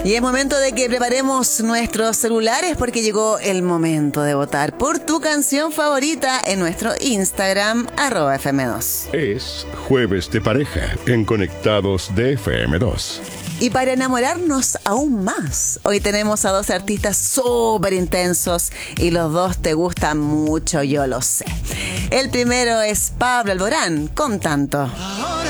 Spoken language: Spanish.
Y es momento de que preparemos nuestros celulares porque llegó el momento de votar por tu canción favorita en nuestro Instagram, @FM2. Es Jueves de Pareja en Conectados de FM2. Y para enamorarnos aún más, hoy tenemos a dos artistas súper intensos y los dos te gustan mucho, yo lo sé. El primero es Pablo Alborán, con Tanto.